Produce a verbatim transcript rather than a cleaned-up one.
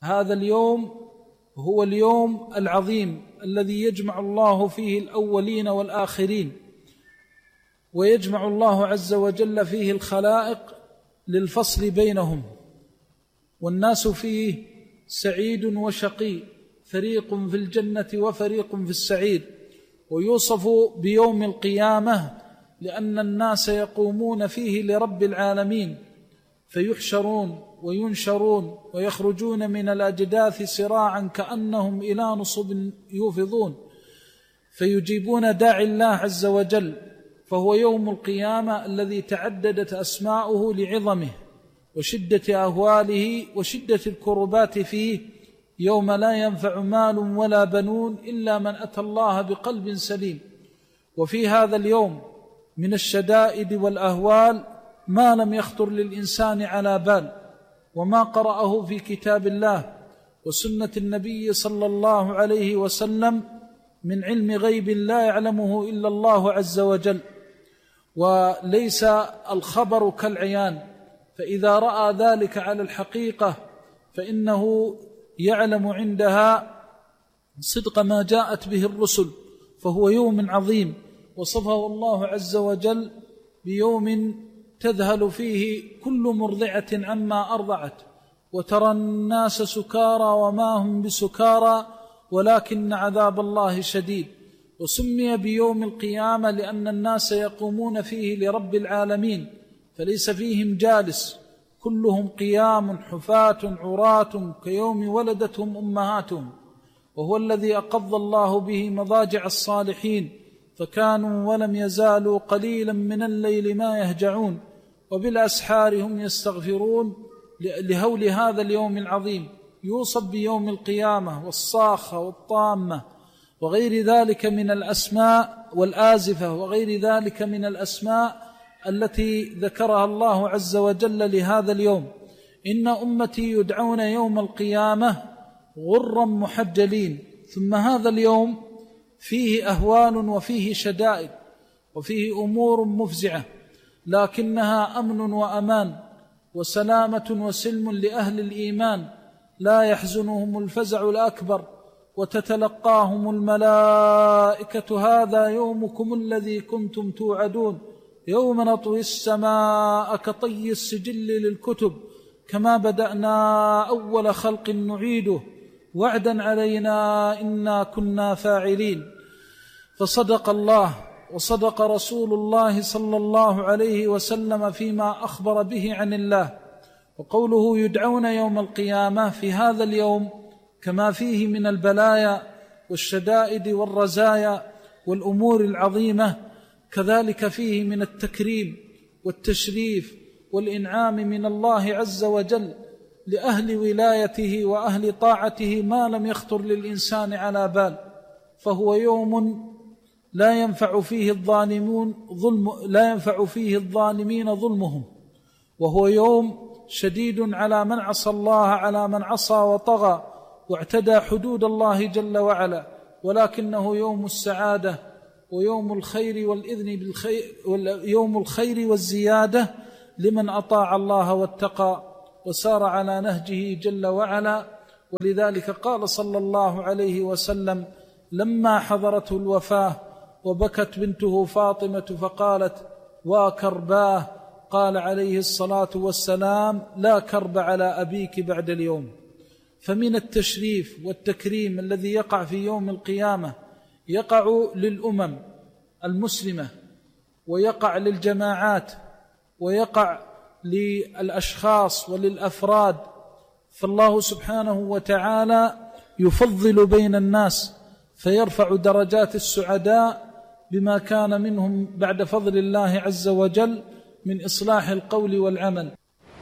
هذا اليوم هو اليوم العظيم الذي يجمع الله فيه الأولين والآخرين، ويجمع الله عز وجل فيه الخلائق للفصل بينهم، والناس فيه سعيد وشقي، فريق في الجنة وفريق في السعير. ويوصف بيوم القيامة لأن الناس يقومون فيه لرب العالمين، فيحشرون وينشرون ويخرجون من الأجداث سراعا كأنهم إلى نصب يوفضون، فيجيبون داعي الله عز وجل. فهو يوم القيامة الذي تعددت أسماؤه لعظمه وشدة أهواله وشدة الكربات فيه، يوم لا ينفع مال ولا بنون إلا من أتى الله بقلب سليم. وفي هذا اليوم من الشدائد والأهوال ما لم يخطر للإنسان على بال، وما قرأه في كتاب الله وسنة النبي صلى الله عليه وسلم من علم غيب لا يعلمه إلا الله عز وجل، وليس الخبر كالعيان. فإذا رأى ذلك على الحقيقة فإنه يعلم عندها صدق ما جاءت به الرسل. فهو يوم عظيم وصفه الله عز وجل بيوم تذهل فيه كل مرضعة عما أرضعت، وترى الناس سكارى وما هم بسكارى ولكن عذاب الله شديد. وسمي بيوم القيامة لأن الناس يقومون فيه لرب العالمين، فليس فيهم جالس، كلهم قيام حفاة عراة كيوم ولدتهم أمهاتهم. وهو الذي أقض الله به مضاجع الصالحين، فكانوا ولم يزالوا قليلا من الليل ما يهجعون، وبالأسحار هم يستغفرون لهول هذا اليوم العظيم. يوصف بيوم القيامة والصاخة والطامة وغير ذلك من الأسماء والآزفة وغير ذلك من الأسماء التي ذكرها الله عز وجل لهذا اليوم. إن أمتي يدعون يوم القيامة غرا محجلين. ثم هذا اليوم فيه أهوال وفيه شدائد وفيه أمور مفزعة، لكنها أمن وأمان وسلامة وسلم لأهل الإيمان، لا يحزنهم الفزع الأكبر، وتتلقاهم الملائكة هذا يومكم الذي كنتم توعدون، يوم نطوي السماء كطي السجل للكتب كما بدأنا أول خلق نعيده وعدا علينا إنا كنا فاعلين. فصدق الله وصدق رسول الله صلى الله عليه وسلم فيما أخبر به عن الله. وقوله يدعون يوم القيامة في هذا اليوم كما فيه من البلايا والشدائد والرزايا والأمور العظيمة، كذلك فيه من التكريم والتشريف والإنعام من الله عز وجل لأهل ولايته وأهل طاعته ما لم يخطر للإنسان على بال. فهو يوم لا ينفع فيه الظالمون ظلم لا ينفع فيه الظالمين ظلمهم، وهو يوم شديد على من عصى الله، على من عصى وطغى واعتدى حدود الله جل وعلا، ولكنه يوم السعادة ويوم الخير والإذن بالخير ويوم الخير والزيادة لمن أطاع الله واتقى وسار على نهجه جل وعلا. ولذلك قال صلى الله عليه وسلم لما حضرته الوفاة وبكت بنته فاطمة فقالت وكرباه، قال عليه الصلاة والسلام لا كرب على أبيك بعد اليوم. فمن التشريف والتكريم الذي يقع في يوم القيامة يقع للأمم المسلمة، ويقع للجماعات، ويقع للأشخاص وللأفراد. فالله سبحانه وتعالى يفضل بين الناس فيرفع درجات السعداء بما كان منهم بعد فضل الله عز وجل من إصلاح القول والعمل.